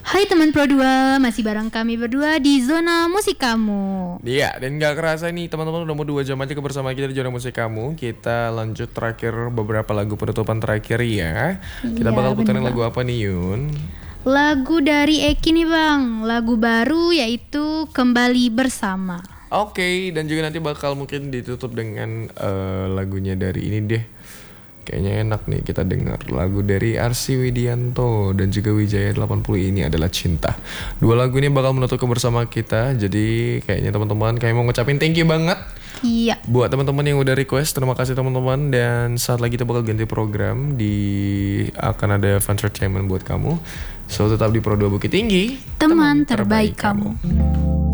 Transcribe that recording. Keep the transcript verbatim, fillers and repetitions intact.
Hai teman Pro dua, masih bareng kami berdua di Zona Musik Kamu. Iya, dan gak kerasa nih teman-teman udah mau dua jam aja bersama kita di Zona Musik Kamu. Kita lanjut terakhir beberapa lagu penutupan terakhir ya. Kita Iya, bakal puterin bener, lagu Bang. apa nih Yun? Lagu dari Eki nih Bang, lagu baru yaitu Kembali Bersama. Oke, dan juga nanti bakal mungkin ditutup dengan uh, lagunya dari ini deh. Kayaknya enak nih kita dengar lagu dari Arsy Widianto dan juga Wijaya delapan puluh, ini adalah Cinta. Dua lagu ini bakal menutup bersama kita. Jadi kayaknya teman-teman kami mau ngucapin thank you banget. Iya. Buat teman-teman yang udah request, terima kasih teman-teman. Dan saat lagi kita bakal ganti program di akan ada Fun Entertainment buat kamu. So tetap di Pro dua Bukit Tinggi, Teman terbaik kamu.